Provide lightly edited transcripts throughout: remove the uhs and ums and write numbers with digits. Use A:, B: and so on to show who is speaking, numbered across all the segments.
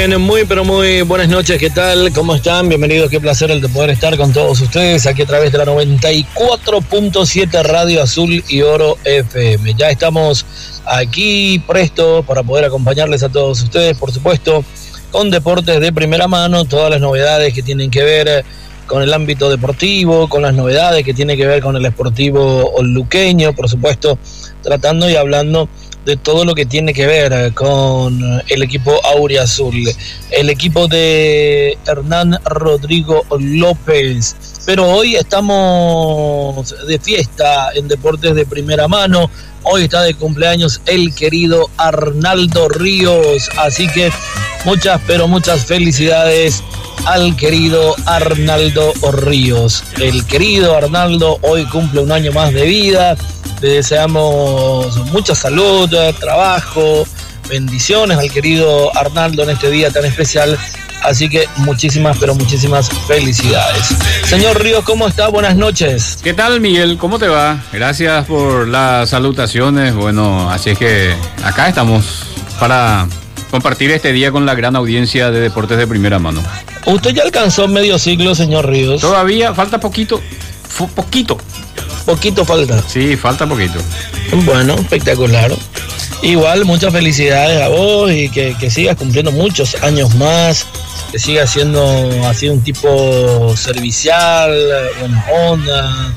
A: bien, muy pero muy buenas noches, ¿qué tal? ¿Cómo están? Bienvenidos, qué placer el de poder estar con todos ustedes aquí a través de la 94.7 Radio Azul y Oro FM. Ya estamos aquí prestos para poder acompañarles a todos ustedes, por supuesto, con deportes de primera mano, todas las novedades que tienen que ver con el ámbito deportivo, con las novedades que tienen que ver con el esportivo luqueño, por supuesto, tratando y hablando de todo lo que tiene que ver con el equipo auriazul, el equipo de Hernán Rodrigo López. Pero hoy estamos de fiesta en deportes de primera mano. Hoy está de cumpleaños el querido Arnaldo Ríos, así que muchas, pero muchas felicidades al querido Arnaldo Ríos. El querido Arnaldo hoy cumple un año más de vida. Le deseamos mucha salud, trabajo, bendiciones al querido Arnaldo en este día tan especial. Así que muchísimas, pero muchísimas felicidades. Señor Ríos, ¿cómo está? Buenas noches.
B: ¿Qué tal, Miguel? ¿Cómo te va? Gracias por las salutaciones. Bueno, así es que acá estamos para compartir este día con la gran audiencia de deportes de primera mano.
A: ¿Usted ya alcanzó medio siglo, señor Ríos?
B: Todavía falta poquito.
A: Poquito falta.
B: Sí, falta poquito.
A: Bueno, espectacular. Igual, muchas felicidades a vos y que sigas cumpliendo muchos años más, que sigas siendo así un tipo servicial, buena onda,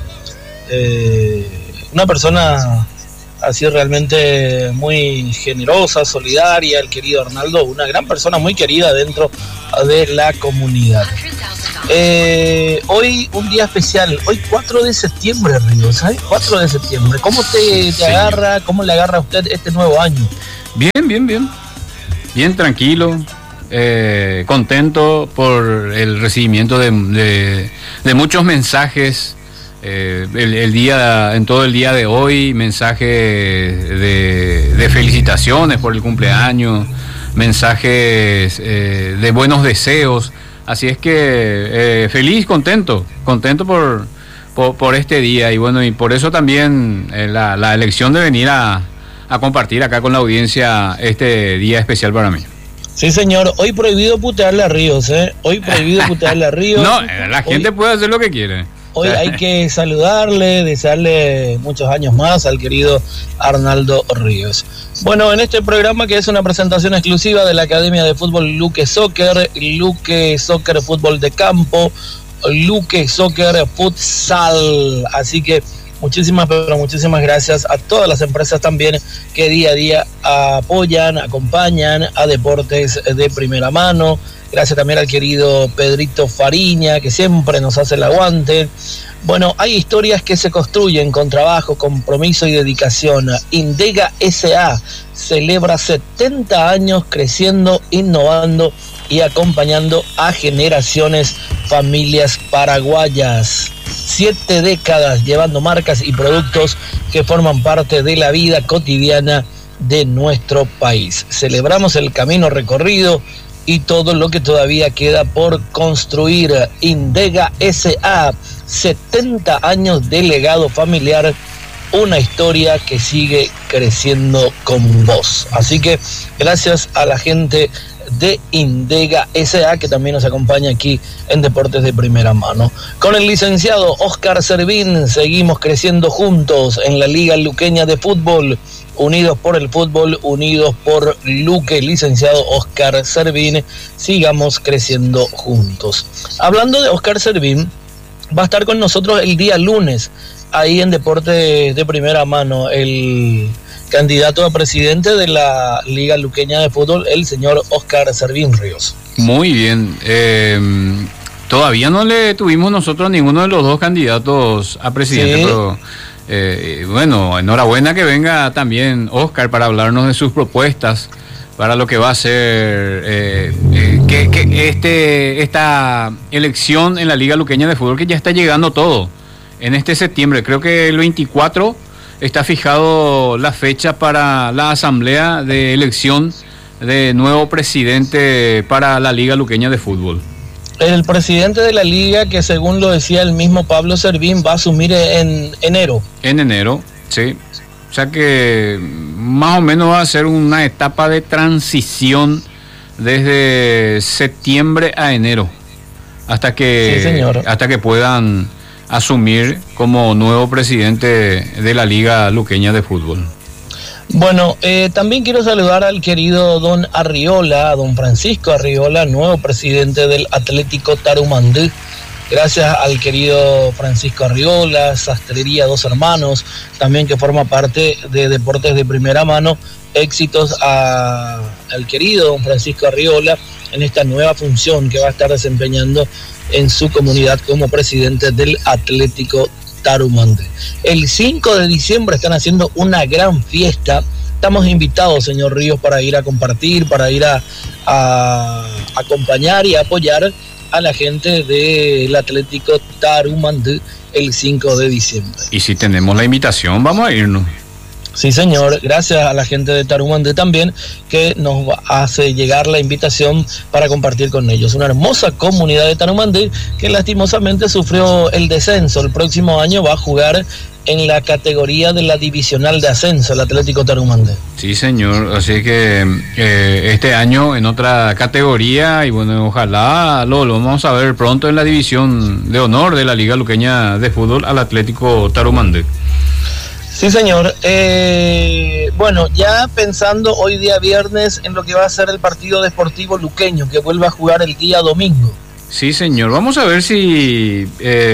A: una persona así realmente muy generosa, solidaria, el querido Arnaldo, una gran persona muy querida dentro de la comunidad. Hoy un día especial, hoy 4 de septiembre, Ríos, ¿sabes? 4 de septiembre. ¿Cómo te agarra, cómo le agarra a usted este nuevo año?
B: Bien tranquilo, contento por el recibimiento de muchos mensajes. En todo el día de hoy, mensajes de felicitaciones por el cumpleaños, mensajes de buenos deseos. Así es que feliz, contento por este día. Y bueno, y por eso también la elección de venir a compartir acá con la audiencia este día especial para mí.
A: Sí, señor. Hoy prohibido putearle a Ríos, ¿eh? Hoy prohibido putearle a Ríos.
B: No, la gente puede hacer lo que quiere.
A: Hoy hay que saludarle, desearle muchos años más al querido Arnaldo Ríos. Bueno, en este programa que es una presentación exclusiva de la Academia de Fútbol Luque Soccer Fútbol de Campo, Luque Soccer Futsal. Así que muchísimas, pero muchísimas gracias a todas las empresas también que día a día apoyan, acompañan a deportes de primera mano. Gracias también al querido Pedrito Fariña, que siempre nos hace el aguante. Bueno, hay historias que se construyen con trabajo, compromiso y dedicación. Indega S.A. celebra 70 años creciendo, innovando y acompañando a generaciones, familias paraguayas. 7 décadas llevando marcas y productos que forman parte de la vida cotidiana de nuestro país. Celebramos el camino recorrido y todo lo que todavía queda por construir. Indega S.A., 70 años de legado familiar, una historia que sigue creciendo con vos. Así que gracias a la gente de Indega S.A. que también nos acompaña aquí en Deportes de Primera Mano. Con el licenciado Oscar Servín seguimos creciendo juntos en la Liga Luqueña de Fútbol. Unidos por el fútbol, unidos por Luque, licenciado Oscar Servín, sigamos creciendo juntos. Hablando de Oscar Servín, va a estar con nosotros el día lunes, ahí en Deportes de Primera Mano, el candidato a presidente de la Liga Luqueña de Fútbol, el señor Oscar Servín Ríos.
B: Muy bien, todavía no le tuvimos nosotros ninguno de los dos candidatos a presidente, sí. Pero bueno, enhorabuena que venga también Oscar para hablarnos de sus propuestas para lo que va a ser esta elección en la Liga Luqueña de Fútbol, que ya está llegando todo en este septiembre. Creo que el 24 está fijado la fecha para la asamblea de elección de nuevo presidente para la Liga Luqueña de Fútbol.
A: El presidente de la liga, que según lo decía el mismo Pablo Servín, va a asumir en enero.
B: En enero, sí. O sea que más o menos va a ser una etapa de transición desde septiembre a enero, hasta que puedan asumir como nuevo presidente de la Liga Luqueña de Fútbol.
A: Bueno, también quiero saludar al querido don Arriola, don Francisco Arriola, nuevo presidente del Atlético Tarumandí. Gracias al querido Francisco Arriola, Sastrería Dos Hermanos, también que forma parte de Deportes de Primera Mano. Éxitos al querido don Francisco Arriola en esta nueva función que va a estar desempeñando en su comunidad como presidente del Atlético Tarumandí. El 5 de diciembre están haciendo una gran fiesta. Estamos invitados, señor Ríos, para ir a compartir, para ir a acompañar y apoyar a la gente del Atlético Tarumandí el 5 de diciembre.
B: Y si tenemos la invitación, vamos a irnos.
A: Sí, señor, gracias a la gente de Tarumandí también, que nos hace llegar la invitación para compartir con ellos. Una hermosa comunidad de Tarumandí que lastimosamente sufrió el descenso. El próximo año va a jugar en la categoría de la divisional de ascenso, el Atlético Tarumandí.
B: Sí, señor, así que este año en otra categoría, y bueno, ojalá lo vamos a ver pronto en la división de honor de la Liga Luqueña de Fútbol al Atlético Tarumandí.
A: Sí, señor. Bueno, ya pensando hoy día viernes en lo que va a ser el partido deportivo luqueño, que vuelve a jugar el día domingo.
B: Sí, señor. Vamos a ver si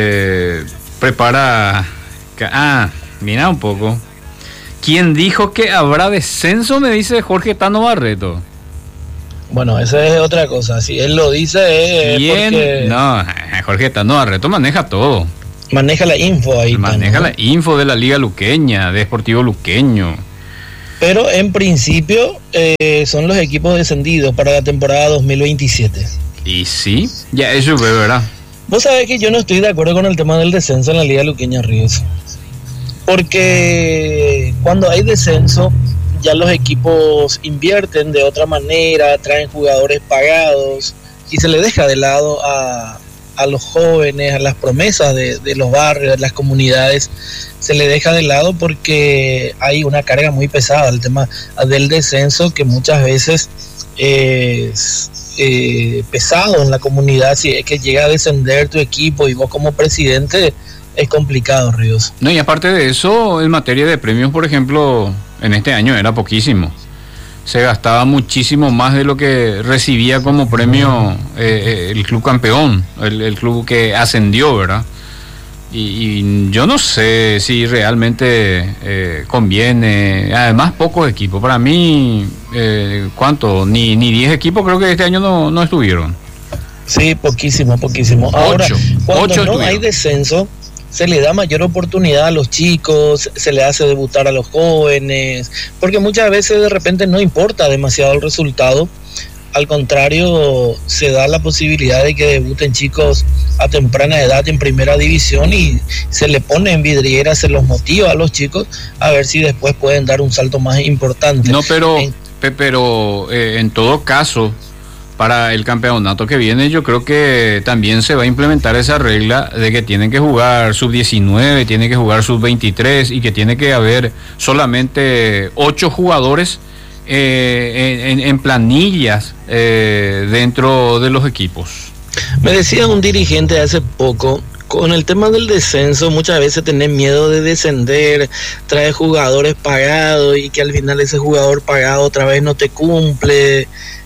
B: prepara... mira un poco. ¿Quién dijo que habrá descenso? Me dice Jorge Tano Barreto.
A: Bueno, esa es otra cosa. Si él lo dice,
B: porque... No, Jorge Tano Barreto maneja todo.
A: Maneja la info ahí.
B: Maneja la info de la Liga Luqueña, de Deportivo Luqueño.
A: Pero en principio son los equipos descendidos para la temporada 2027.
B: Y sí, ya eso es verdad.
A: Vos sabés que yo no estoy de acuerdo con el tema del descenso en la Liga Luqueña Ríos. Porque cuando hay descenso, ya los equipos invierten de otra manera, traen jugadores pagados y se le deja de lado a los jóvenes, a las promesas de los barrios, de las comunidades, se le deja de lado porque hay una carga muy pesada, el tema del descenso, que muchas veces es pesado en la comunidad. Si es que llega a descender tu equipo y vos como presidente, es complicado, Ríos.
B: No, y aparte de eso, en materia de premios, por ejemplo, en este año era poquísimo. Se gastaba muchísimo más de lo que recibía como premio el club campeón, el club que ascendió, ¿verdad? Y yo no sé si realmente conviene. Además, pocos equipos. Para mí, ¿cuánto? Ni 10 equipos creo que este año no estuvieron.
A: Sí, poquísimo. Ahora, cuando no hay descenso, se le da mayor oportunidad a los chicos, se le hace debutar a los jóvenes, porque muchas veces de repente no importa demasiado el resultado. Al contrario, se da la posibilidad de que debuten chicos a temprana edad en primera división y se le pone en vidriera, se los motiva a los chicos a ver si después pueden dar un salto más importante.
B: No, pero en todo caso, para el campeonato que viene, yo creo que también se va a implementar esa regla de que tienen que jugar sub-19, tienen que jugar sub-23 y que tiene que haber solamente 8 jugadores en planillas dentro de los equipos.
A: Me decía un dirigente hace poco, con el tema del descenso, muchas veces tenés miedo de descender, traes jugadores pagados y que al final ese jugador pagado otra vez no te cumple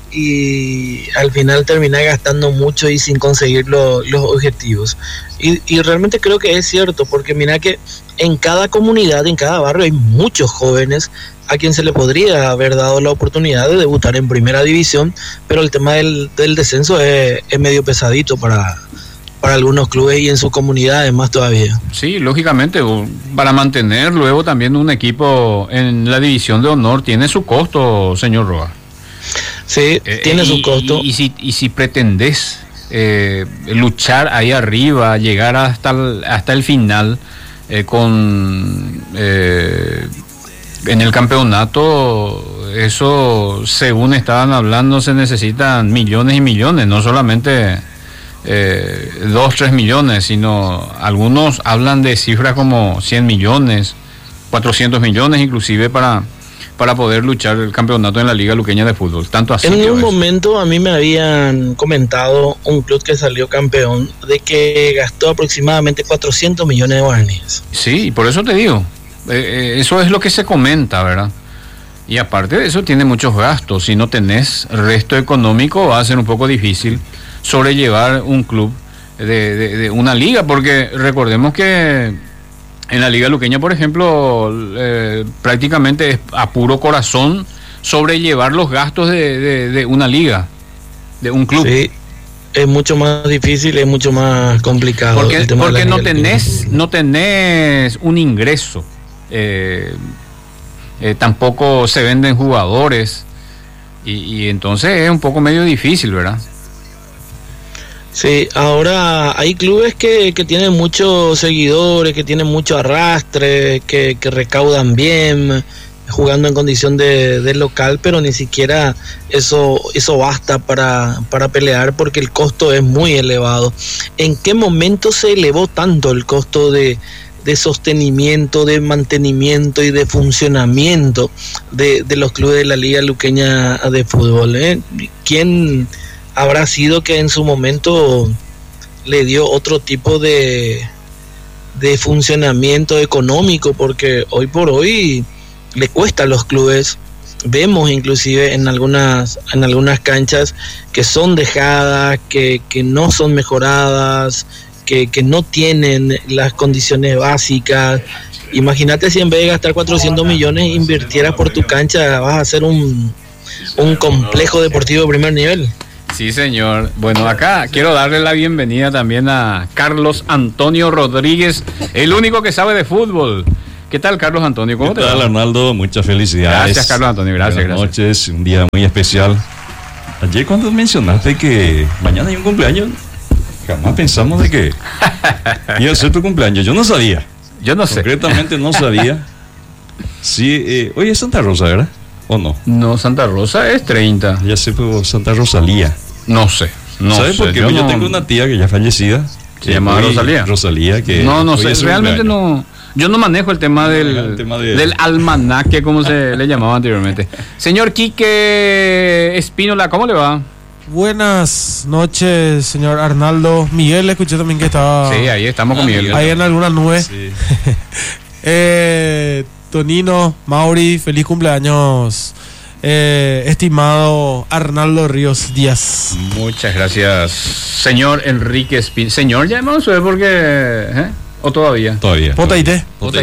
A: y al final termina gastando mucho y sin conseguir los objetivos. Y realmente creo que es cierto, porque mira que en cada comunidad, en cada barrio hay muchos jóvenes a quien se le podría haber dado la oportunidad de debutar en primera división, pero el tema del descenso es medio pesadito para algunos clubes y en su comunidad además todavía.
B: Sí, lógicamente, para mantener luego también un equipo en la división de honor tiene su costo, señor Roa.
A: Sí, tiene su costo.
B: Y si pretendés luchar ahí arriba, llegar hasta el final en el campeonato, eso según estaban hablando se necesitan millones y millones, no solamente 2-3 millones, sino algunos hablan de cifras como 100 millones, 400 millones inclusive para para poder luchar el campeonato en la Liga Luqueña de Fútbol. Tanto así.
A: En un momento a mí me habían comentado un club que salió campeón de que gastó aproximadamente 400 millones de guaraníes.
B: Sí, por eso te digo, eso es lo que se comenta, ¿verdad? Y aparte de eso tiene muchos gastos. Si no tenés resto económico va a ser un poco difícil sobrellevar un club de una liga, porque recordemos que en la Liga Luqueña, por ejemplo, prácticamente es a puro corazón sobrellevar los gastos de una liga, de un club. Sí,
A: es mucho más difícil, es mucho más complicado.
B: Porque no tenés un ingreso. Tampoco se venden jugadores y entonces es un poco medio difícil, ¿verdad?
A: Sí, ahora hay clubes que tienen muchos seguidores, que tienen mucho arrastre, que recaudan bien, jugando en condición de local, pero ni siquiera eso basta para pelear, porque el costo es muy elevado. ¿En qué momento se elevó tanto el costo de sostenimiento, de mantenimiento y de funcionamiento de los clubes de la Liga Luqueña de Fútbol? ¿Quién habrá sido que en su momento le dio otro tipo de funcionamiento económico? Porque hoy por hoy le cuesta a los clubes. Vemos inclusive en algunas canchas que son dejadas, que no son mejoradas, que no tienen las condiciones básicas. Imagínate si en vez de gastar 400 millones invirtieras por tu cancha, vas a hacer un complejo deportivo de primer nivel.
B: Sí, señor. Bueno, acá quiero darle la bienvenida también a Carlos Antonio Rodríguez, el único que sabe de fútbol. ¿Qué tal, Carlos Antonio? ¿Cómo te va?
C: ¿Qué tal, Arnaldo? Muchas felicidades.
B: Gracias, Carlos Antonio. Gracias.
C: Buenas noches, un día muy especial. Ayer cuando mencionaste que mañana hay un cumpleaños, jamás pensamos de que iba a ser tu cumpleaños. Yo no sabía.
B: Yo no sé.
C: Concretamente no sabía. Sí, hoy es Santa Rosa, ¿verdad? ¿O no?
B: No, Santa Rosa es 30.
C: Ya sé, pero Santa Rosalía.
B: No sé.
C: ¿Sabes por qué? Yo tengo una tía que ya fallecida.
B: ¿Se llama Rosalía?
C: Rosalía, que
B: no sé, realmente no. Yo no manejo el tema del almanaque, como se le llamaba anteriormente. Señor Quique Espínola, ¿cómo le va?
D: Buenas noches, señor Arnaldo. Miguel, escuché también que estaba...
B: Sí, ahí estamos con Miguel.
D: Ahí en alguna nube. Sí. Tonino, Mauri, feliz cumpleaños, estimado Arnaldo Ríos Díaz.
B: Muchas gracias, señor Enrique Espínola. Señor, ya no sé por qué... ¿O todavía?
C: Todavía.
D: Potaite.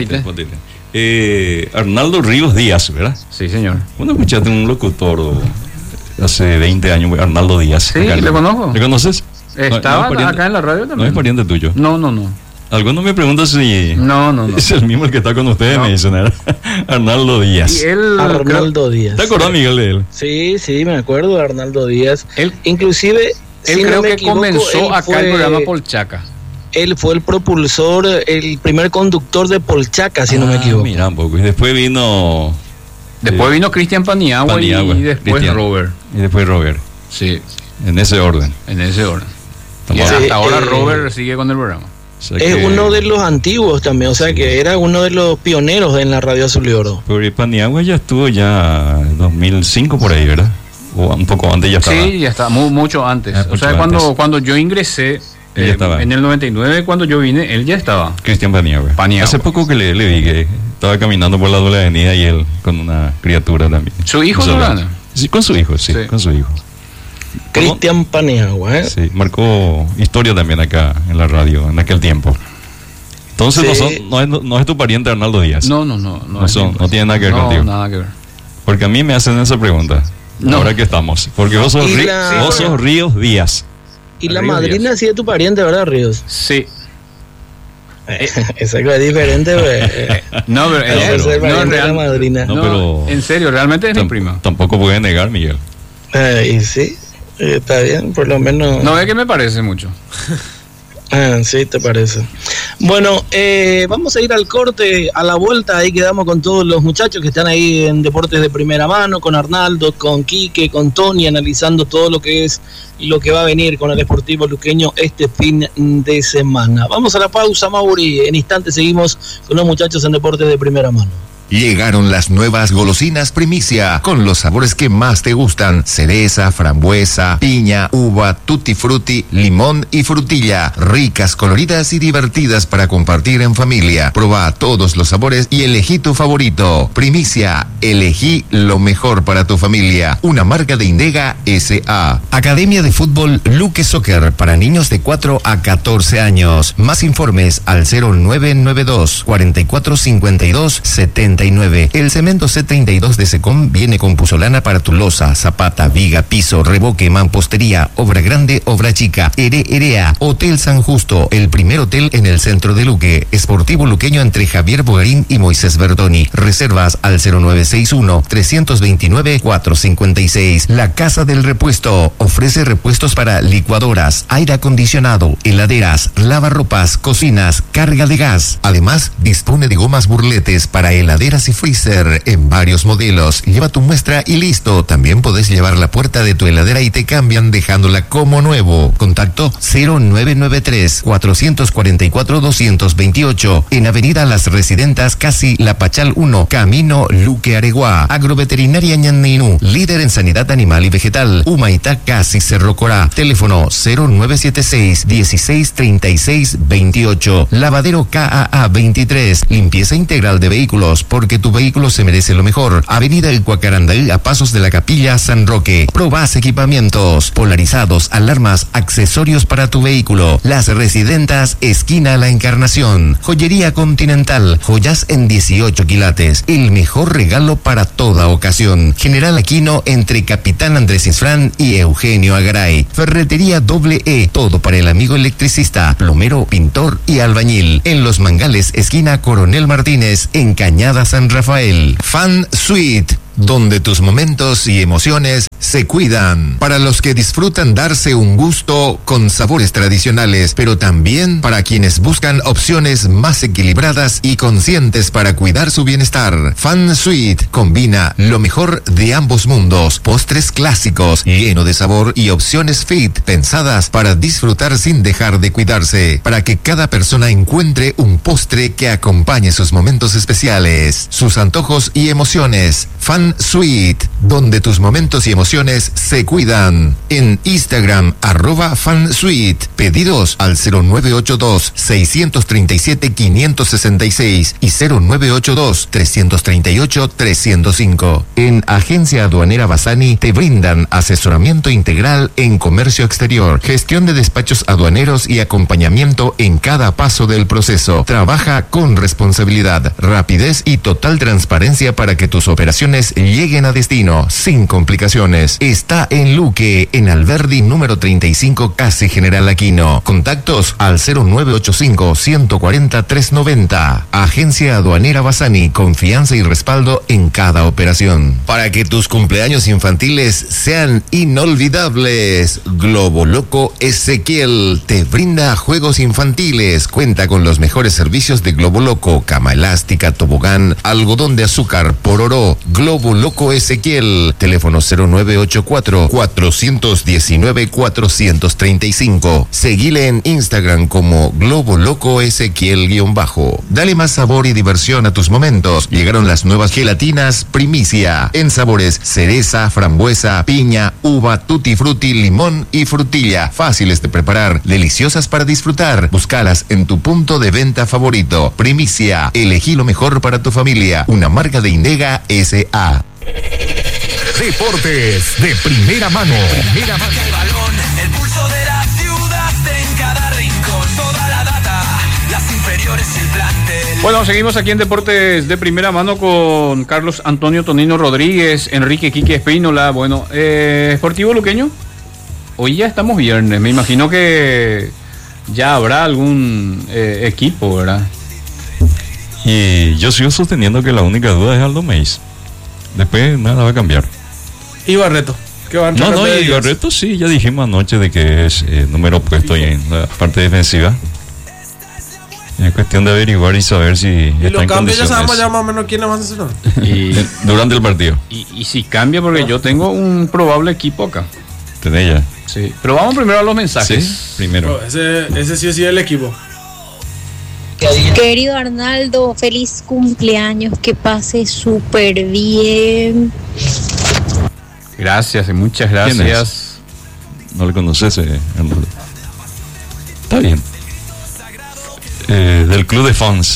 C: Arnaldo Ríos Díaz, ¿verdad?
B: Sí, señor.
C: ¿Cuándo escuchaste un locutor hace 20 años, Arnaldo Díaz?
B: Sí, le conozco.
C: ¿Le conoces?
B: Estaba acá en la radio también.
C: ¿No es pariente tuyo?
B: No.
C: Algunos me preguntan si
B: no.
C: es el mismo el que está con ustedes, me dicen, Arnaldo Díaz.
A: Y Arnaldo Díaz.
C: ¿Te acordás, Miguel, de él?
A: Sí, me acuerdo de Arnaldo Díaz.
B: Inclusive, él creo que comenzó acá el programa Polchaca.
A: Él fue el propulsor, el primer conductor de Polchaca, si no me equivoco.
C: Mira un poco. Y después vino...
B: Después vino Cristian Paniagua y después Cristian. Robert.
C: Y después Robert.
B: Sí.
C: En ese orden.
B: Y hasta ahora Robert sigue con el programa.
A: O sea es uno de los antiguos también, o sea que era uno de los pioneros en la radio Azul y Oro.
C: Pero Paniagua ya estuvo ya en 2005 por ahí, ¿verdad? O un poco antes ya estaba.
B: Sí, ya está, mucho antes. O sea, cuando yo ingresé... en el 99, cuando yo vine, él ya estaba.
C: Cristian Paniagua. Hace poco que le vi que estaba caminando por la doble avenida y él con una criatura también.
B: ¿Su hijo no gana?
C: Sí, con su hijo, sí, con su hijo.
A: Cristian Paniagua, ¿eh?
C: Sí, marcó historia también acá en la radio en aquel tiempo. Entonces sí. no es tu pariente Arnaldo Díaz.
B: No
C: tiene nada que ver contigo.
B: Nada que ver.
C: Porque a mí me hacen esa pregunta. Ahora que estamos. Porque vos sos Ríos Díaz.
A: Y la madrina sí es tu pariente, ¿verdad, Ríos?
B: Sí.
A: Esa es diferente,
B: pero
A: madrina.
C: Pero
B: en serio, realmente es mi prima.
C: Tampoco puede negar, Miguel.
A: Y sí, está bien, por lo menos.
B: No es que me parece mucho.
A: Sí, te parece. Bueno, vamos a ir al corte, a la vuelta, ahí quedamos con todos los muchachos que están ahí en Deportes de Primera Mano, con Arnaldo, con Quique, con Tony, analizando todo lo que es y lo que va a venir con el Sportivo Luqueño este fin de semana. Vamos a la pausa, Mauri, en instantes seguimos con los muchachos en Deportes de Primera Mano.
E: Llegaron las nuevas golosinas Primicia, con los sabores que más te gustan: cereza, frambuesa, piña, uva, tutti frutti, limón y frutilla. Ricas, coloridas y divertidas para compartir en familia. Proba todos los sabores y elegí tu favorito. Primicia, elegí lo mejor para tu familia. Una marca de Indega S.A. Academia de Fútbol Luque Soccer para niños de 4 a 14 años. Más informes al 0992 4452 79. El cemento C32 de Secom viene con puzolana para tu losa, zapata, viga, piso, revoque, mampostería, obra grande, obra chica. Herea, Hotel San Justo, el primer hotel en el centro de Luque. Esportivo luqueño entre Javier Bogarín y Moisés Bertoni. Reservas al 0961 329 456. La Casa del Repuesto ofrece repuestos para licuadoras, aire acondicionado, heladeras, lavarropas, cocinas, carga de gas. Además, dispone de gomas burletes para heladeras y freezer en varios modelos. Lleva tu muestra y listo. También podés llevar la puerta de tu heladera y te cambian dejándola como nuevo. Contacto 0993 444 228 en Avenida Las Residentas, casi La Pachal 1, Camino Luque Areguá. Agroveterinaria Ñanninú, líder en sanidad animal y vegetal. Humaitá, casi Cerro Corá. Teléfono 0976 16 36 28. Lavadero KAA 23. Limpieza integral de vehículos, porque tu vehículo se merece lo mejor. Avenida El Cuacarandal, a pasos de la Capilla San Roque. Probás equipamientos, polarizados, alarmas, accesorios para tu vehículo. Las Residentas, esquina La Encarnación. Joyería Continental, joyas en 18 quilates. El mejor regalo para toda ocasión. General Aquino entre Capitán Andrés Isfrán y Eugenio Agaray. Ferretería E, todo para el amigo electricista, plomero, pintor y albañil. En Los Mangales, esquina Coronel Martínez, en Cañada San Rafael. Fan Suite, donde tus momentos y emociones se cuidan. Para los que disfrutan darse un gusto con sabores tradicionales, pero también para quienes buscan opciones más equilibradas y conscientes para cuidar su bienestar. Fan Suite combina lo mejor de ambos mundos. Postres clásicos, lleno de sabor, y opciones fit, pensadas para disfrutar sin dejar de cuidarse, para que cada persona encuentre un postre que acompañe sus momentos especiales, sus antojos y emociones. Fan Suite, donde tus momentos y emociones se cuidan. En Instagram, @fansuite. Pedidos al 0982 637 566 y 0982 338 305. En Agencia Aduanera Bassani te brindan asesoramiento integral en comercio exterior, gestión de despachos aduaneros y acompañamiento en cada paso del proceso. Trabaja con responsabilidad, rapidez y total transparencia para que tus operaciones lleguen a destino sin complicaciones. Está en Luque, en Alberdi número 35, casi General Aquino. Contactos al 0985 140 390. Agencia Aduanera Bassani, confianza y respaldo en cada operación. Para que tus cumpleaños infantiles sean inolvidables, Globo Loco Ezequiel te brinda juegos infantiles. Cuenta con los mejores servicios de Globo Loco: cama elástica, tobogán, algodón de azúcar, pororó. Globo Loco Ezequiel, teléfono 0984 419 435. Seguile en Instagram como Globo Loco Ezequiel _. Dale más sabor y diversión a tus momentos. Llegaron las nuevas gelatinas Primicia, en sabores cereza, frambuesa, piña, uva, tutti frutti, limón y frutilla. Fáciles de preparar, deliciosas para disfrutar. Búscalas en tu punto de venta favorito. Primicia, elegí lo mejor para tu familia. Una marca de Indega S.A.
F: Deportes de primera mano.
G: El balón, el pulso de la ciudad, en cada rincón, toda la data, las inferiores y el plantel.
B: Bueno, seguimos aquí en Deportes de primera mano con Carlos Antonio Tonino Rodríguez, Enrique Quique Espínola. Bueno, Sportivo Luqueño, hoy ya estamos viernes, me imagino que ya habrá algún equipo, ¿verdad?
C: Y yo sigo sosteniendo que la única duda es Aldo Meis. Después nada va a cambiar.
D: Y Barreto, que va a entrar.
C: No, y Barreto sí, ya dijimos anoche de que es número opuesto y en la parte defensiva. Es cuestión de averiguar y saber si
D: y
C: está
D: los
C: en
D: cambios ya
C: condiciones.
D: sabemos ya más o menos quiénes van a ser.
B: Y
C: Durante el partido.
B: y si cambia, porque yo tengo un probable equipo acá.
C: ¿Tenés ya?
B: Sí, pero vamos primero a los mensajes.
C: Sí, primero.
D: Ese sí o sí es el equipo.
F: Querido Arnaldo, feliz cumpleaños, que pase súper bien.
B: Gracias, muchas
C: ¿Quién
B: gracias.
C: es? No le conoces, Arnaldo. Está bien. Del club de fans.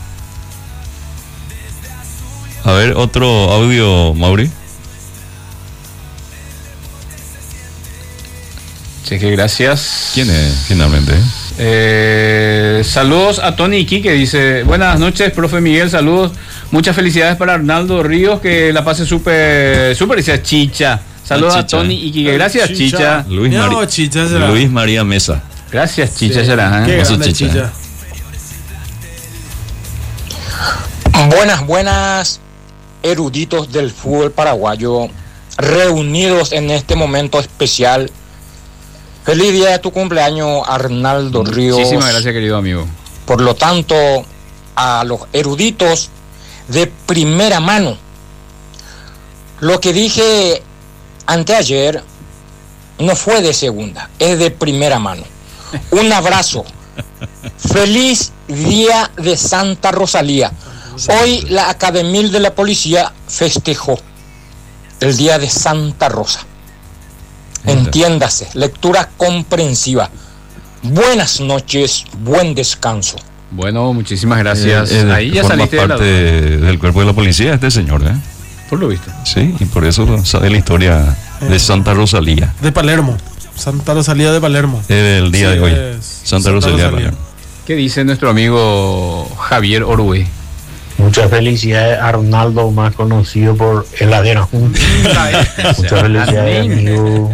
C: A ver, otro audio, Mauri.
B: Sí, que gracias.
C: ¿Quién es finalmente?
B: Saludos a Tony Iquique, que dice: buenas noches, profe Miguel, saludos. Muchas felicidades para Arnaldo Ríos, que la pase súper, dice Chicha. Saludos a Tony Iquique, gracias Chicha.
C: Luis María Mesa.
B: Gracias Chicha,
D: Sí.
B: será.
D: Qué
C: Eso,
D: grande,
C: Chicha.
D: Chicha.
H: Buenas, eruditos del fútbol paraguayo, reunidos en este momento especial. Feliz día de tu cumpleaños, Arnaldo Ríos.
B: Muchísimas gracias, querido amigo.
H: Por lo tanto, a los eruditos de primera mano, lo que dije anteayer no fue de segunda, es de primera mano. Un abrazo. Feliz día de Santa Rosalía. Hoy la Academia de la Policía festejó el día de Santa Rosa. Entiéndase, lectura comprensiva. Buenas noches, buen descanso.
B: Bueno, muchísimas gracias. Ahí ya
C: forma
B: saliste
C: parte del cuerpo de la policía este señor, ¿eh?
B: Por lo visto.
C: Sí, y por eso sabe la historia de Santa Rosalía.
D: De Palermo. Santa Rosalía de Palermo.
C: El día de hoy. Santa Rosalía de Palermo.
B: ¿Qué dice nuestro amigo Javier Orue?
I: Muchas felicidades, Arnaldo, más conocido por Heladera. Muchas felicidades, amigo.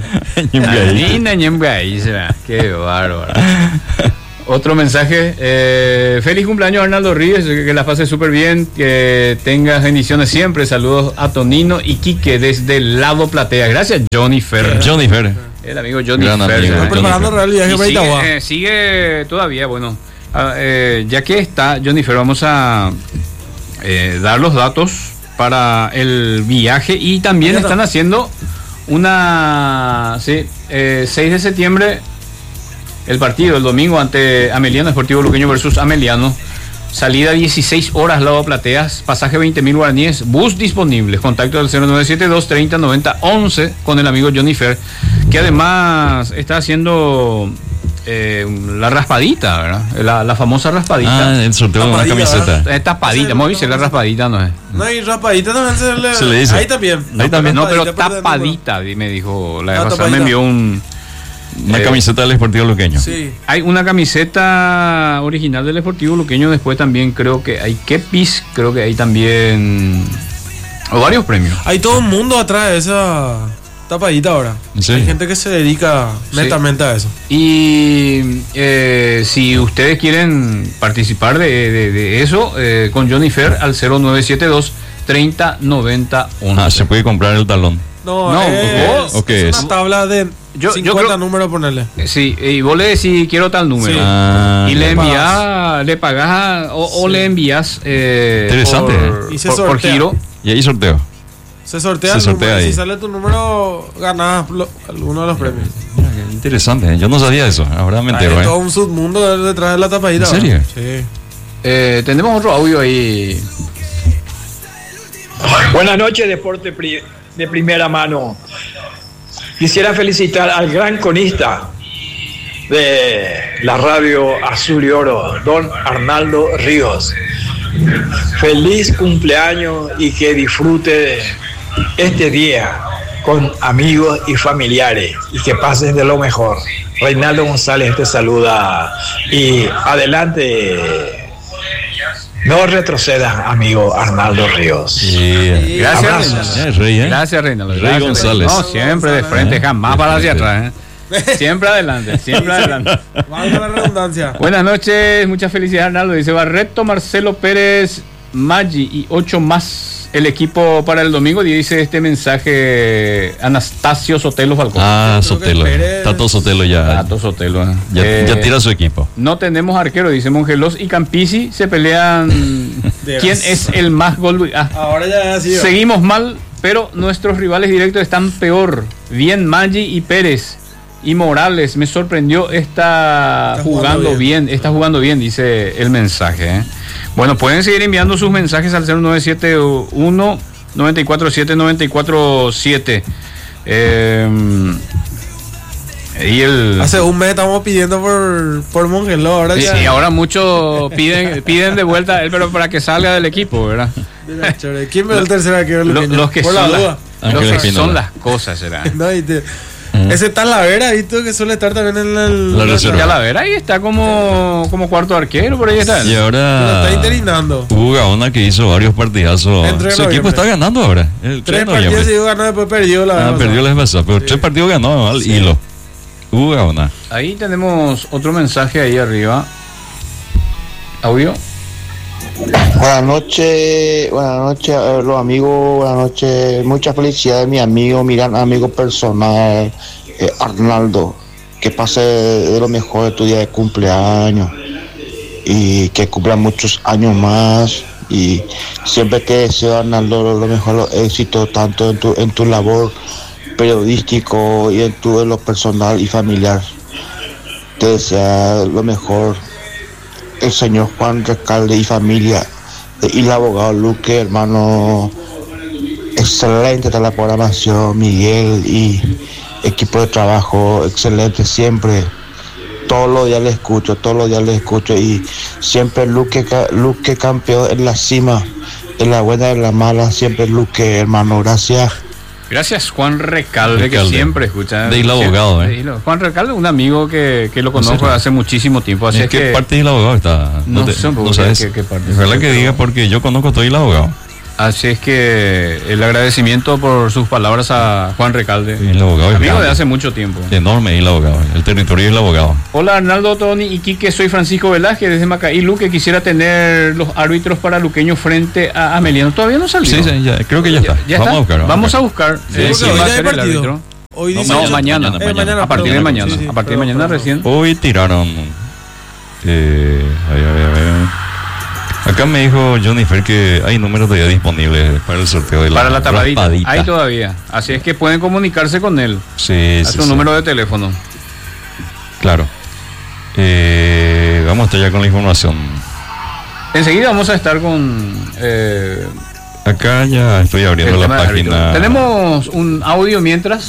B: Qué bárbaro. Otro mensaje. Feliz cumpleaños, Arnaldo Ríos. Que la pase súper bien. Que tengas bendiciones siempre. Saludos a Tonino y Quique desde el lado Platea. Gracias, Johnny Fer.
C: Johnny Fer.
B: El amigo Johnny
C: Gran
B: Fer.
C: amigo,
D: Estoy preparando el viaje para Itagua.
B: Sigue todavía, bueno. Ya que está Johnny Fer, vamos a dar los datos para el viaje. Y también están haciendo una 6 de septiembre el partido, el domingo, ante Ameliano, Sportivo Luqueño versus Ameliano. Salida 16 horas, lado Plateas, pasaje 20.000 guaraníes, bus disponible. Contacto del 0972 30 90 11 con el amigo Johnny Fer, que además está haciendo la raspadita, ¿verdad? La famosa raspadita.
C: El sorteo de una camiseta.
B: Tapadita, ¿cómo dice? La raspadita no es.
D: No, y raspadita también
C: Se le dice.
D: Ahí también.
C: Ahí también.
B: No, pero tapadita, me dijo. La vez pasada
D: tapadita.
B: me envió
C: Una camiseta del Sportivo Luqueño.
D: Sí.
B: Hay una camiseta original del Sportivo Luqueño. Después también creo que hay Kepis. Creo que hay también varios premios.
D: Hay todo un mundo atrás de esa tapadita ahora.
C: Sí.
D: Hay gente que se dedica netamente a eso.
B: Y si ustedes quieren participar de eso, con Johnny Fer al 0972 30 90 11.
C: Se puede comprar el talón.
D: No,
C: ¿o qué
D: es
C: es?
D: una tabla de 50 números, ponerle.
B: Sí, y vos le decís quiero tal número.
D: Sí.
B: Y le envías, le pagás o le envías
C: Interesante.
D: Y se
B: por
D: sortea.
B: giro.
C: Y ahí sorteo.
D: Se sortea
C: Se
D: el
C: sortea
D: número.
C: ahí.
D: Si sale tu número, ganás alguno de los premios.
C: Mira, qué interesante. Yo no sabía eso. Ahora me entero.
D: Hay todo un submundo detrás de la tapadita.
C: ¿En serio?
D: Sí.
B: Tenemos otro audio ahí.
J: Buenas noches, deporte de primera mano. Quisiera felicitar al gran conista de la radio Azul y Oro, don Arnaldo Ríos. Feliz cumpleaños y que disfrute este día con amigos y familiares y que pasen de lo mejor. Reinaldo González te saluda y adelante. No retrocedas, amigo Arnaldo Ríos.
C: Sí.
B: Gracias,
C: Rey,
B: Gracias, Reinaldo.
C: Rey
B: Gracias,
C: González.
B: No, siempre de frente, jamás para hacia atrás. Siempre adelante, siempre adelante.
D: Valga la redundancia.
B: Buenas noches, muchas felicidades, Arnaldo. Dice Barreto, Marcelo Pérez, Maggi y 8 más. El equipo para el domingo, dice este mensaje Anastasio Sotelo Falcón.
C: Sotelo. Tato Sotelo ya.
B: Tato Sotelo.
C: Ya tira su equipo.
B: No tenemos arquero, dice Mongelos y Campisi se pelean. ¿Quién es el más gol?
D: Ahora ya ha sido.
B: Seguimos mal, pero nuestros rivales directos están peor. Bien Maggi y Pérez. Y Morales me sorprendió, está jugando bien, dice el mensaje. Bueno, pueden seguir enviando sus mensajes al 0971 947 947.
D: Hace un mes estamos pidiendo por Mongeló, ahora ya.
B: Sí, ahora muchos piden de vuelta a él, pero para que salga del equipo, ¿verdad?
D: ¿Quién me da el tercer arquero?
B: Los que
D: por
B: son
D: la duda.
B: Los que son las cosas, será.
D: No, ese Talavera, ¿viste? Que suele estar también en la
C: reserva.
B: Talavera ahí está como cuarto arquero, por ahí está.
C: Y ahora
D: está interinando.
C: Hugo Gaona, que hizo varios partidazos. Su equipo está ganando ahora.
D: 3 partidos y ganó, después perdió
C: perdió la vez pasada, pero 3 partidos ganó al hilo. Hugo Gaona.
B: Ahí tenemos otro mensaje ahí arriba. Audio.
K: Buenas noches los amigos, buenas noches, muchas felicidades mi amigo, mi gran amigo personal, Arnaldo, que pase de lo mejor de tu día de cumpleaños y que cumpla muchos años más, y siempre te deseo, Arnaldo, lo mejor, los éxitos tanto en tu labor periodístico y en lo personal y familiar. Te desea lo mejor el señor Juan Recalde y familia, y el abogado Luque, hermano. Excelente está la programación, Miguel y equipo de trabajo, excelente siempre. Todos los días le escucho y siempre Luque campeón en la cima, en la buena y en la mala, siempre Luque, hermano.
B: Gracias Juan Recalde, que siempre escucha.
C: De Isla Abogado,
B: Juan Recalde, un amigo que lo conozco hace muchísimo tiempo. Así
C: ¿qué parte de Isla Abogado está?
B: No sé qué parte.
C: Es verdad que diga, porque yo conozco todo Isla Abogado.
B: Así es que el agradecimiento por sus palabras a Juan Recalde,
C: el abogado
B: amigo de hace mucho tiempo.
C: Enorme el abogado, el territorio del abogado.
B: Hola Arnaldo, Tony y Quique, soy Francisco Velázquez desde Macaí. Luque, quisiera tener los árbitros para Luqueño frente a Ameliano. ¿Todavía no salió?
C: Sí, ya, creo que ya está.
B: Vamos a buscar.
D: ¿Quién va a ser el árbitro?
B: Hoy no, mañana. A partir de mañana. A partir de mañana recién.
C: Hoy tiraron. A ver. Acá me dijo Jennifer que hay números todavía disponibles para el sorteo de
B: la tapadita. Hay todavía. Así es que pueden comunicarse con él.
C: Sí,
B: a su número de teléfono.
C: Claro. Vamos a estar ya con la información.
B: Enseguida vamos a estar con...
C: acá ya estoy abriendo la página.
B: Tenemos un audio mientras.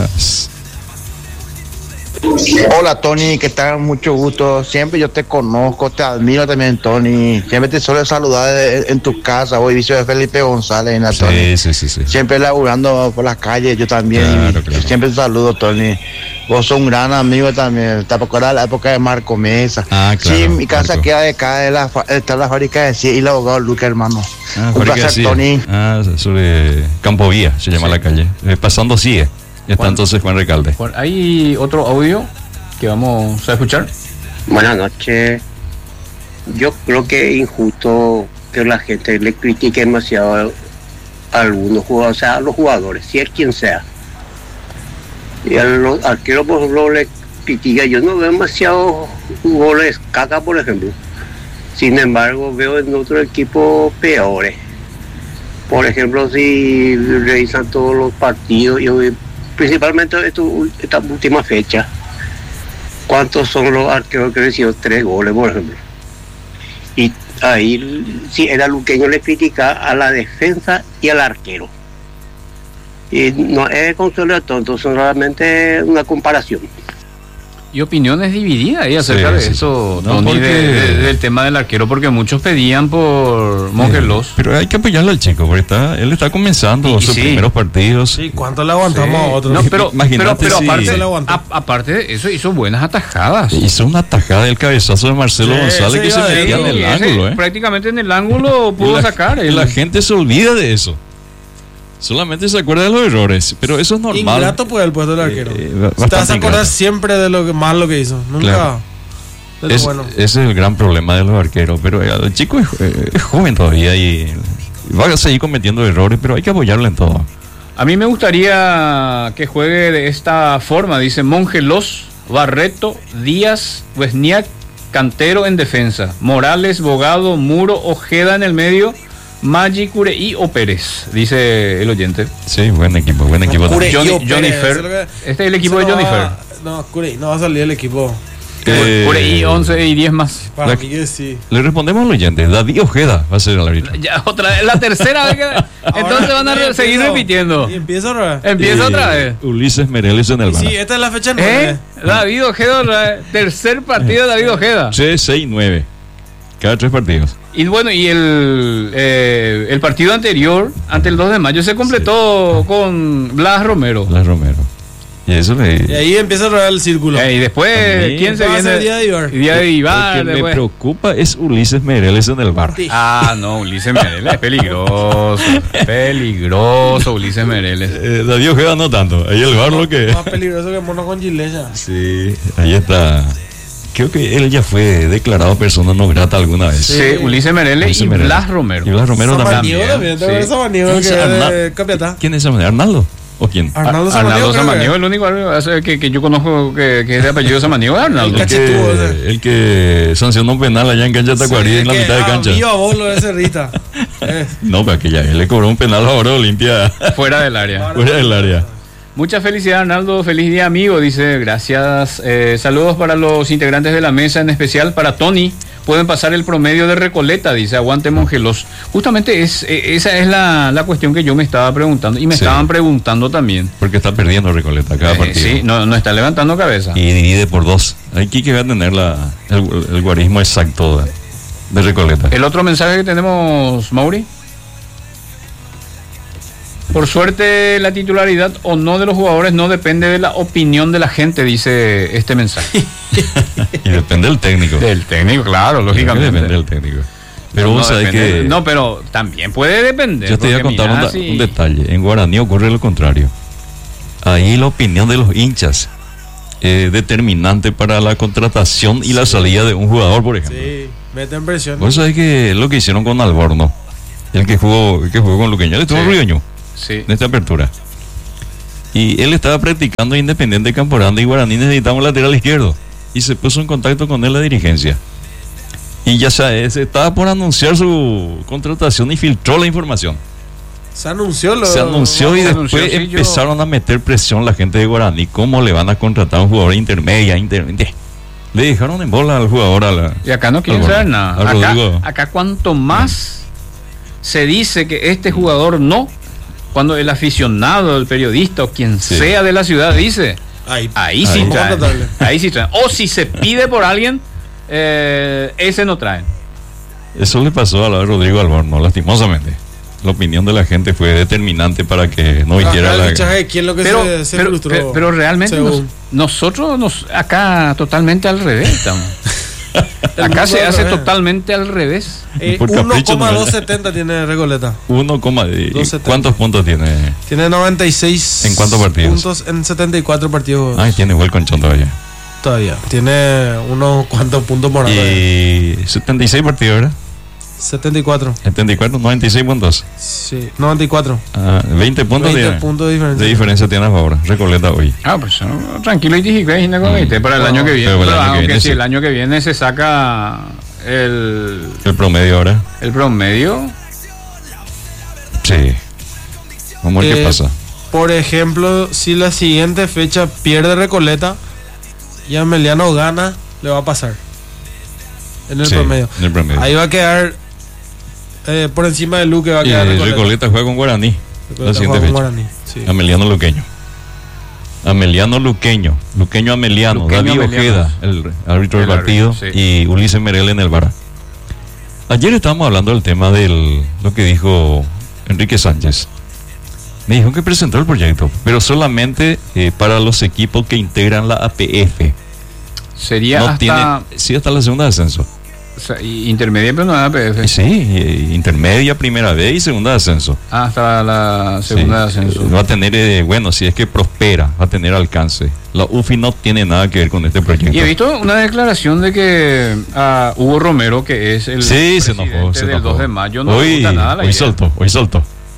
K: Hola Tony, ¿qué tal? Mucho gusto. Siempre yo te conozco, te admiro también, Tony. Siempre te suelo saludar en tu casa. Hoy vicio de Felipe González, ¿no, Tony?
C: Sí.
K: Siempre laburando por las calles, yo también.
C: Claro.
K: Siempre te saludo, Tony. Vos sos un gran amigo también. ¿Te acuerdas de la época de Marco Mesa?
C: Claro.
K: Sí, mi casa Marco queda de acá, está la fábrica de CIE y el abogado Luque, hermano. Un placer, Tony.
C: Sobre Campo Vía se llama la calle. Pasando CIE. Está entonces Juan Recalde.
B: ¿Hay otro audio que vamos a escuchar?
L: Buenas noches. Yo creo que es injusto que la gente le critique demasiado a algunos jugadores, o sea, a los jugadores, si es quien sea. Y a los arqueros, por ejemplo, le critica. Yo no veo demasiados goles caca, por ejemplo. Sin embargo, veo en otro equipo peores. Por ejemplo, si revisan todos los partidos, principalmente esta última fecha, ¿cuántos son los arqueros que recibió 3 goles, por ejemplo? Y ahí sí era luqueño, le critica a la defensa y al arquero. Y no es consuelo de tonto, son realmente una comparación.
B: Y opiniones divididas ahí acerca de eso,
C: no,
B: Tony, del tema del arquero, porque muchos pedían por Mongelós.
C: Pero hay que apoyarlo al chico, porque él está comenzando sus primeros partidos.
D: Sí, ¿cuánto le aguantamos a otros?
B: No, pero
C: imagínate
B: aparte de eso, hizo buenas atajadas.
C: Hizo una atajada del cabezazo de Marcelo González que se metía en el ángulo.
B: Prácticamente en el ángulo pudo sacar.
C: La gente se olvida de eso. Solamente se acuerda de los errores, pero eso es normal.
D: Ingrato por el puesto del arquero. Te vas a acordar siempre de lo malo que hizo. Nunca.
C: Claro. Ese es el gran problema de los arqueros. Pero el chico es joven todavía y va a seguir cometiendo errores, pero hay que apoyarlo en todo.
B: A mí me gustaría que juegue de esta forma. Dice Mongelós, Barreto, Díaz, Wesniak, Cantero en defensa, Morales, Bogado, Muro, Ojeda en el medio, Maggi, Cureí o Pérez, dice el oyente.
C: Sí, buen equipo.
B: Johnny Fer. Este es el equipo de Johnny Fer.
D: No, Curey no va a salir el equipo.
B: Por ahí 11 y 10 más.
D: Para mí que sí.
C: Le respondemos al oyente. David Ojeda va a ser el árbitro.
B: Ya, otra vez, la tercera vez que. Entonces van a seguir repitiendo.
D: Y empieza otra vez.
B: Empieza otra vez.
C: Ulises Mereles en el bar.
D: Sí, esta es la fecha 9.
B: David Ojeda, otra vez. Tercer partido de David Ojeda.
C: 3, 6, 9. Cada 3 partidos.
B: Y bueno, y el partido anterior, ante el 2 de mayo, se completó con Blas Romero.
C: Blas Romero. Y eso
D: Y ahí empieza a rodar el círculo.
B: Y después,
C: también
B: ¿quién se viene?
D: Día de Ibar.
B: Día de Ibar.
C: Lo que me preocupa es Ulises Mereles en el bar.
B: Ah, no, Ulises Mereles es peligroso. Peligroso, Ulises Mereles.
C: David Ojeda no tanto. Ahí el bar lo que.
D: Más peligroso que Mono con Gileya.
C: Sí, ahí está. Creo que él ya fue declarado persona no grata alguna vez.
B: Sí, Ulises Mereles y Blas Romero.
C: Y Blas Romero también. ¿Quién es Samaniego? ¿Arnaldo? ¿O quién?
B: Arnaldo Samaniego, el único que yo conozco que es de apellido Samaniego es Arnaldo.
C: El que sancionó un penal allá en cancha Tacuarí en la mitad de cancha.
D: Viva vos lo de ese Rita.
C: No, pero que ya él le cobró un penal ahora Olimpia.
B: Fuera del área.
C: Fuera del área.
B: Mucha felicidad, Arnaldo. Feliz día, amigo. Dice, gracias. Saludos para los integrantes de la mesa, en especial para Tony. Pueden pasar el promedio de Recoleta, dice, aguante Mongelos. Justamente esa es la cuestión que yo me estaba preguntando. Y me estaban preguntando también.
C: Porque está perdiendo Recoleta cada partido.
B: Sí, no está levantando cabeza.
C: Y divide por 2. Aquí que va a tener el guarismo exacto de Recoleta.
B: El otro mensaje que tenemos, Mauri. Por suerte, la titularidad o no de los jugadores no depende de la opinión de la gente, dice este mensaje.
C: Y depende del técnico.
B: Del técnico, claro, lógicamente.
C: Depende del técnico. Pero
B: no,
C: vos sabés que...
B: No, pero también puede depender.
C: Yo te voy a contar un detalle. En Guaraní ocurre lo contrario. Ahí la opinión de los hinchas es determinante para la contratación y la salida de un jugador, por ejemplo.
D: Sí, meten presión.
C: Vos sabés que lo que hicieron con Alborno, el que jugó con Luqueño, le estuvo Rioño.
B: Sí.
C: En esta apertura. Y él estaba practicando Independiente Camporanda y Guaraní necesitaba un lateral izquierdo. Y se puso en contacto con él la dirigencia. Y ya se estaba por anunciar su contratación y filtró la información.
D: Se anunció
C: y después empezaron a meter presión la gente de Guaraní. ¿Cómo le van a contratar a un jugador intermedia? Le dejaron en bola al jugador.
B: Y acá no quieren saber nada. Acá cuanto más se dice que este jugador no, cuando el aficionado, el periodista o quien sea de la ciudad dice, ahí sí traen. O si se pide por alguien, ese no traen.
C: Eso le pasó a Rodrigo Alborno, lastimosamente. La opinión de la gente fue determinante para que no hiciera
B: pero realmente nosotros acá totalmente al revés estamos. Acá se hace totalmente al revés.
D: 1,270 tiene Recoleta.
C: ¿Cuántos puntos tiene?
D: Tiene 96.
C: ¿En cuántos partidos?
D: Puntos en 74 partidos.
C: Tiene igual Conchón todavía.
D: Tiene unos cuantos puntos por ahí.
C: Y 76 partidos, ¿verdad?
D: 74.
C: 96 puntos.
D: Sí, 94.
C: 20 puntos de diferencia tiene a favor Recoleta hoy.
B: Pues tranquilo y para el año que viene. El año que viene se saca el
C: promedio ahora.
B: El promedio.
C: Sí. Vamos a ver qué pasa.
D: Por ejemplo, si la siguiente fecha pierde Recoleta y Ameliano gana, le va a pasar. En el promedio. Ahí va a quedar por encima de Luque, va a quedar
C: Recoleta juega con Guaraní. La siguiente fecha. Ameliano Luqueño. Luqueño Ameliano. David Ojeda, el árbitro del partido, y Ulises Mereles en el bar. Ayer estábamos hablando del tema de lo que dijo Enrique Sánchez. Me dijo que presentó el proyecto, pero solamente para los equipos que integran la APF.
B: Sería
C: hasta la segunda de ascenso.
B: Intermedia, pero no APF.
C: Sí, intermedia, primera vez y segunda de ascenso.
B: Hasta la segunda de ascenso.
C: Va a tener, si es que prospera, va a tener alcance. La UFI no tiene nada que ver con este proyecto.
B: Y he visto una declaración de que Hugo Romero, que es el
C: se enojó
B: del 2 de mayo, no
C: hoy,
B: gusta nada la
C: idea. Hoy soltó.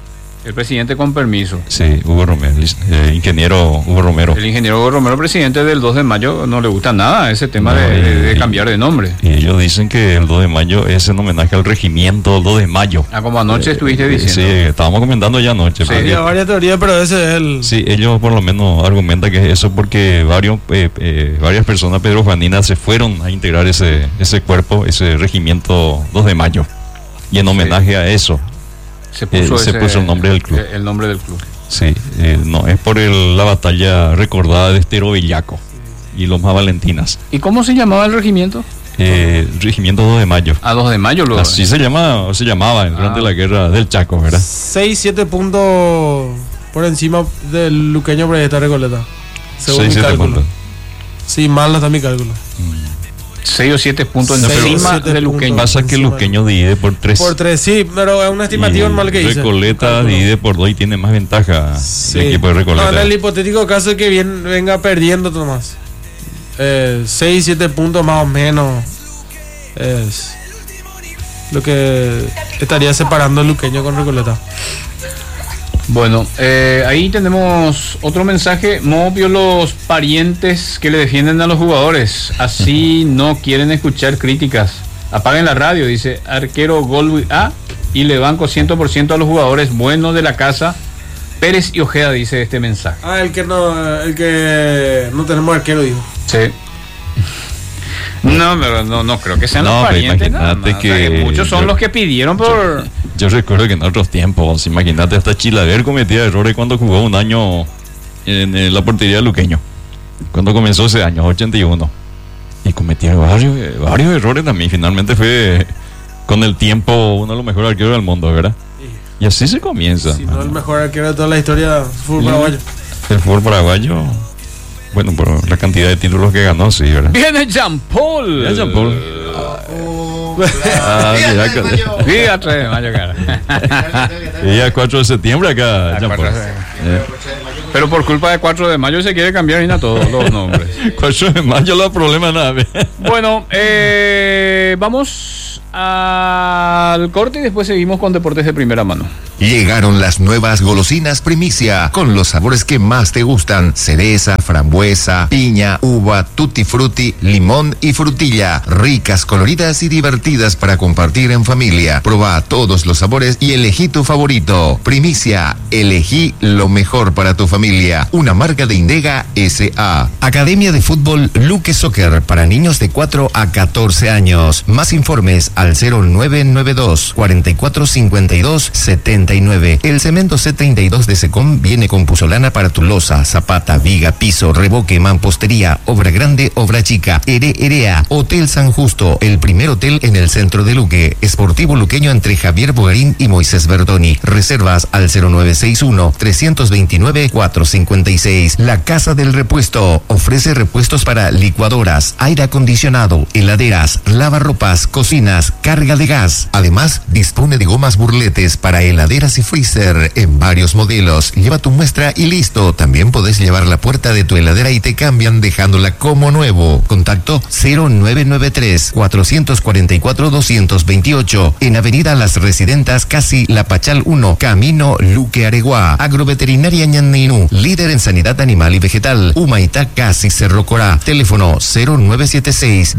B: El presidente con permiso.
C: Sí, Hugo Romero, ingeniero Hugo Romero.
B: El ingeniero Hugo Romero, presidente del 2 de mayo, no le gusta nada ese tema de cambiar de nombre.
C: Y ellos dicen que el 2 de mayo es en homenaje al regimiento 2 de mayo.
B: Como anoche estuviste diciendo.
C: Sí, estábamos comentando ya anoche.
D: Sí, había varias teorías, pero ese es el...
C: Sí, ellos por lo menos argumentan que es eso porque varias personas pedrofaninas se fueron a integrar ese cuerpo, ese regimiento 2 de mayo. Y en homenaje a eso se puso el nombre del club.
B: El nombre del club.
C: Sí, no, es por la batalla recordada de Estero Bellaco y Lomas Valentinas.
B: ¿Y cómo se llamaba el regimiento?
C: Regimiento 2 de mayo.
B: 2 de mayo luego.
C: Así se llamaba durante la guerra del Chaco, ¿verdad?
D: 6-7 puntos por encima del luqueño Proyecto Recoleta. Según mi cálculo. Puntos. Sí, mal está mi cálculo.
B: 6 o 7 puntos encima del luqueño.
C: Pasa que el luqueño divide por 3.
D: Por 3, sí, pero es una estimativa mal que hice.
C: Recoleta divide por 2 y tiene más ventaja el equipo de Recoleta.
D: No, en el hipotético caso de que venga perdiendo Tomás. 6-7 puntos más o menos es lo que estaría separando el luqueño con Recoleta.
B: Bueno, ahí tenemos otro mensaje. Obvio, los parientes que le defienden a los jugadores así no quieren escuchar críticas. Apaguen la radio, dice arquero Golwi A, y le banco 100% a los jugadores buenos de la casa. Pérez y Ojeda, dice este mensaje.
D: El que no tenemos arquero, dijo.
B: Sí. No, pero no creo que sean los parientes.
C: Imagínate que
B: muchos son los que pidieron por...
C: Yo recuerdo que en otros tiempos, imagínate, hasta Chilaver cometía errores cuando jugó un año en la portería de Luqueño. Cuando comenzó ese año, 81. Y cometía varios errores también. Finalmente fue, con el tiempo, uno de los mejores arqueros del mundo, ¿verdad? Y así se comienza.
D: Si no, el mejor arquero de toda la historia del fútbol paraguayo.
C: El fútbol paraguayo... Bueno, por la cantidad de títulos que ganó, sí, ¿verdad?
B: Viene Jean Paul.
C: Jean Paul.
B: Día 3 de mayo, cara.
C: Día 4 de septiembre acá, Jean Paul.
B: Pero por culpa de 4 de mayo se quiere cambiar a todos los nombres.
C: 4 de mayo no hay problema nada.
B: Bueno, vamos al corte y después seguimos con deportes de primera mano.
E: Llegaron las nuevas golosinas Primicia, con los sabores que más te gustan: cereza, frambuesa, piña, uva, tutti frutti, limón y frutilla. Ricas, coloridas y divertidas para compartir en familia. Proba todos los sabores y elegí tu favorito. Primicia, elegí lo mejor para tu familia. Una marca de Indega S.A. Academia de Fútbol Luque Soccer para niños de 4 a 14 años. Más informes al 0992 4452 79. El cemento C32 de Secom viene con puzolana para tu losa, zapata, viga, piso, revoque, mampostería, obra grande, obra chica. Herea, Hotel San Justo, el primer hotel en el centro de Luque. Esportivo luqueño entre Javier Bogarín y Moisés Bertoni. Reservas al 0961 329 456. La Casa del Repuesto ofrece repuestos para licuadoras, aire acondicionado, heladeras, lavarropas, cocinas, carga de gas. Además, dispone de gomas burletes para heladeras y freezer en varios modelos. Lleva tu muestra y listo. También podés llevar la puerta de tu heladera y te cambian dejándola como nuevo. Contacto 0993 444 228 en Avenida Las Residentas, casi La Pachal 1, Camino Luque Areguá. Agroveterinaria Ñanninú, líder en sanidad animal y vegetal. Humaitá, casi Cerro Corá. Teléfono 0976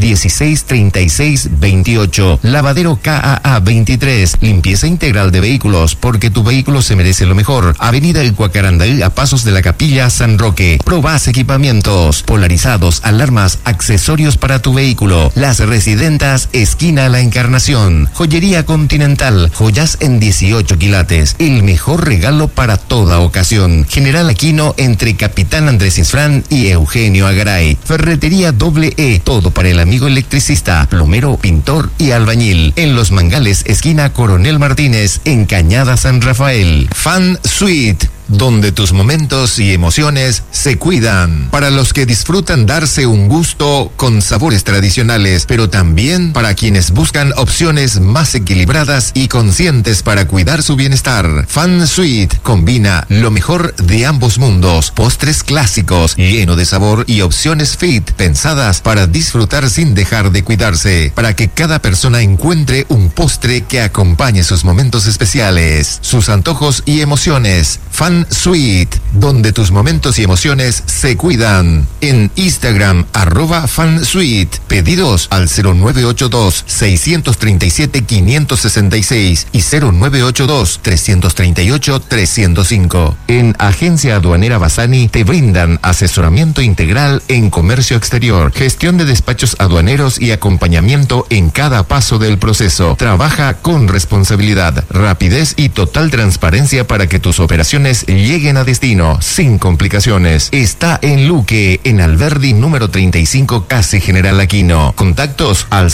E: 1636 28. Lavadero KAA 23. Limpieza integral de vehículos, porque tu vehículo se merece lo mejor. Avenida El Cuacarandaí, a pasos de la Capilla San Roque. Probás equipamientos, polarizados, alarmas, accesorios para tu vehículo. Las Residentas, esquina La Encarnación. Joyería Continental, joyas en 18 quilates. El mejor regalo para toda ocasión. General Aquino, entre Capitán Andrés Isfrán y Eugenio Agaray. Ferretería E, todo para el amigo electricista, plomero, pintor y albañil. En Los Mangales, esquina Coronel Martínez, en Cañada San Rafael. Fan Suite, donde tus momentos y emociones se cuidan. Para los que disfrutan darse un gusto con sabores tradicionales, pero también para quienes buscan opciones más equilibradas y conscientes para cuidar su bienestar. Fan Suite combina lo mejor de ambos mundos, postres clásicos, lleno de sabor y opciones fit, pensadas para disfrutar sin dejar de cuidarse, para que cada persona encuentre un postre que acompañe sus momentos especiales, sus antojos y emociones. Fan Suite, donde tus momentos y emociones se cuidan. En Instagram, @fansuite. Pedidos al 0982-637-566 y 0982-338-305. En Agencia Aduanera Bassani te brindan asesoramiento integral en comercio exterior, gestión de despachos aduaneros y acompañamiento en cada paso del proceso. Trabaja con responsabilidad, rapidez y total transparencia para que tus operaciones lleguen a destino sin complicaciones. Está en Luque, en Alberdi número 35, casi General Aquino. Contactos al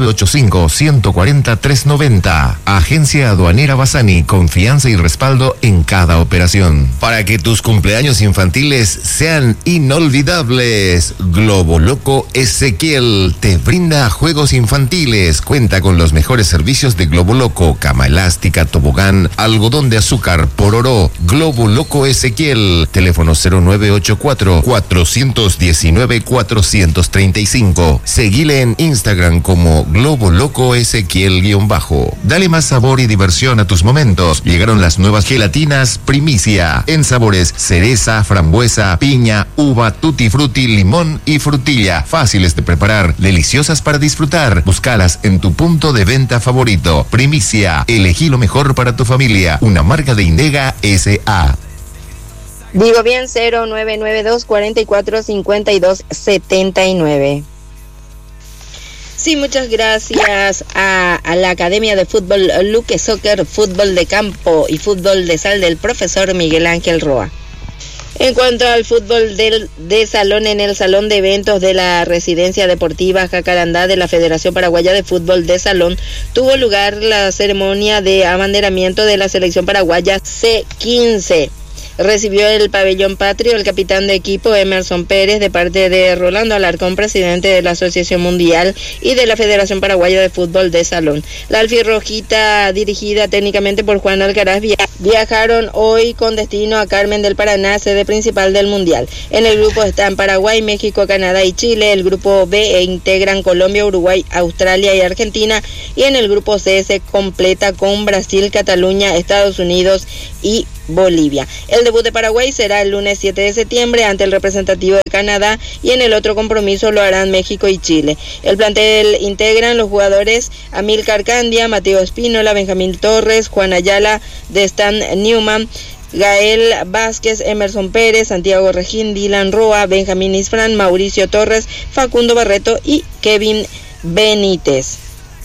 E: 0985-140-390. Agencia Aduanera Bassani, confianza y respaldo en cada operación. Para que tus cumpleaños infantiles sean inolvidables, Globo Loco Ezequiel te brinda juegos infantiles. Cuenta con los mejores servicios de Globo Loco, cama elástica, tobogán, algodón de azúcar, pororó. Globo Loco Ezequiel, teléfono 0984-419-435. Seguile en Instagram como Globo Loco Ezequiel _ Dale más sabor y diversión a tus momentos. Llegaron las nuevas gelatinas Primicia, en sabores cereza, frambuesa, piña, uva, tutti frutti, limón y frutilla. Fáciles de preparar, deliciosas para disfrutar. Búscalas en tu punto de venta favorito. Primicia, elegí lo mejor para tu familia. Una marca de Indega S.A.
M: Digo bien, 0992-4452-79. Sí, muchas gracias a la Academia de Fútbol Luque Soccer, fútbol de campo y fútbol de sal del profesor Miguel Ángel Roa. En cuanto al fútbol de salón, en el salón de eventos de la Residencia Deportiva Jacarandá de la Federación Paraguaya de Fútbol de Salón, tuvo lugar la ceremonia de abanderamiento de la selección paraguaya C15. Recibió el pabellón patrio el capitán de equipo Emerson Pérez de parte de Rolando Alarcón, presidente de la Asociación Mundial y de la Federación Paraguaya de Fútbol de Salón. La alfirrojita, dirigida técnicamente por Juan Alcaraz, viajaron hoy con destino a Carmen del Paraná, sede principal del Mundial. En el grupo están Paraguay, México, Canadá y Chile. El grupo B integran Colombia, Uruguay, Australia y Argentina. Y en el grupo C se completa con Brasil, Cataluña, Estados Unidos y Bolivia. El debut de Paraguay será el lunes 7 de septiembre ante el representativo de Canadá, y en el otro compromiso lo harán México y Chile. El plantel integran los jugadores Amílcar Candia, Mateo Espínola, Benjamín Torres, Juan Ayala, Destan Newman, Gael Vázquez, Emerson Pérez, Santiago Regín, Dylan Roa, Benjamín Isfran, Mauricio Torres, Facundo Barreto y Kevin Benítez.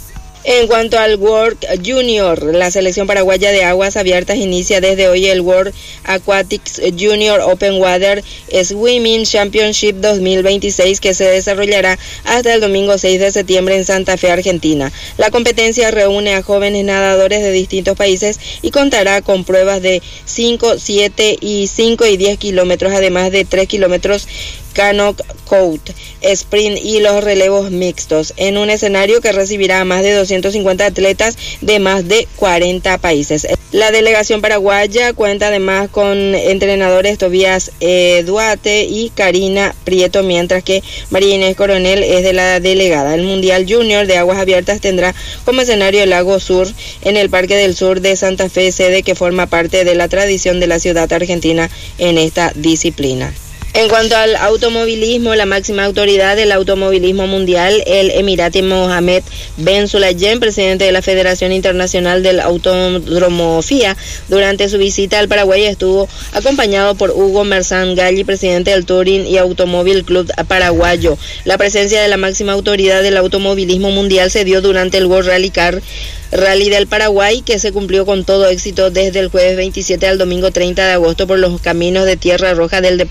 M: En cuanto al World Junior, la selección paraguaya de aguas abiertas inicia desde hoy el World Aquatics Junior Open Water Swimming Championship 2026, que se desarrollará hasta el domingo 6 de septiembre en Santa Fe, Argentina. La competencia reúne a jóvenes nadadores de distintos países y contará con pruebas de 5, 7 y 5 y 10 kilómetros, además de 3 kilómetros canoe coat, sprint y los relevos mixtos, en un escenario que recibirá a más de 250 atletas de más de 40 países. La delegación paraguaya cuenta además con entrenadores Tobías Duarte y Karina Prieto, mientras que María Inés Coronel es de la delegada. El Mundial Junior de Aguas Abiertas tendrá como escenario el Lago Sur en el Parque del Sur de Santa Fe, sede que forma parte de la tradición de la ciudad argentina en esta disciplina. En cuanto al automovilismo, la máxima autoridad del automovilismo mundial, el emirati Mohamed Ben Sulayem, presidente de la Federación Internacional del Autódromo FIA, durante su visita al Paraguay estuvo acompañado por Hugo Merzán Galli, presidente del Touring y Automóvil Club Paraguayo. La presencia de la máxima autoridad del automovilismo mundial se dio durante el World Rally Car Rally del Paraguay, que se cumplió con todo éxito desde el jueves 27 al domingo 30 de agosto por los caminos de Tierra Roja del departamento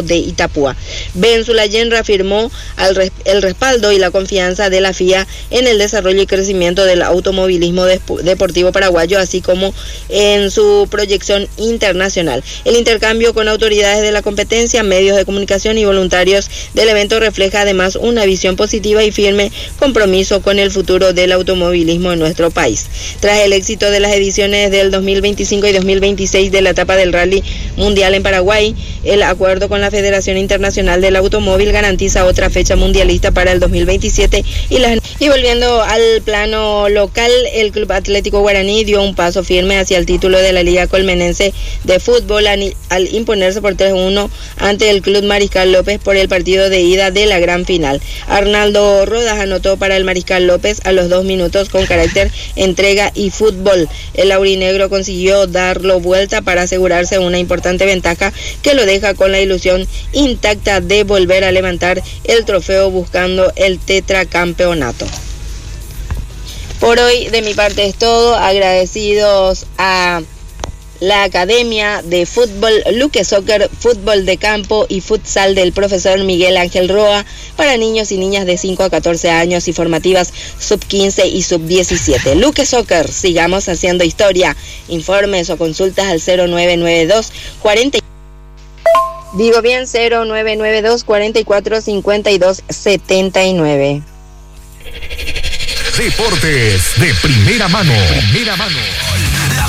M: Deportivo de Itapúa. Ben Sulayén reafirmó el respaldo y la confianza de la FIA en el desarrollo y crecimiento del automovilismo deportivo paraguayo, así como en su proyección internacional. El intercambio con autoridades de la competencia, medios de comunicación y voluntarios del evento refleja además una visión positiva y firme compromiso con el futuro del automovilismo en nuestro país. Tras el éxito de las ediciones del 2025 y 2026 de la etapa del Rally Mundial en Paraguay, el acuerdo con la Federación Internacional del Automóvil garantiza otra fecha mundialista para el 2027 y volviendo al plano local, el Club Atlético Guaraní dio un paso firme hacia el título de la Liga Colmenense de Fútbol al imponerse por 3-1 ante el Club Mariscal López por el partido de ida de la gran final. Arnaldo Rodas anotó para el Mariscal López a los 2 minutos con carácter entrega y fútbol. El aurinegro consiguió darlo vuelta para asegurarse una importante ventaja que lo deja con la ilusión intacta de volver a levantar el trofeo buscando el tetracampeonato. Por hoy de mi parte es todo, agradecidos a la Academia de Fútbol Luque Soccer, Fútbol de Campo y Futsal del profesor Miguel Ángel Roa para niños y niñas de 5 a 14 años y formativas sub-15 y sub-17. Luque Soccer, sigamos haciendo historia. Informes o consultas al 0992 44 52 79.
E: Deportes de primera mano.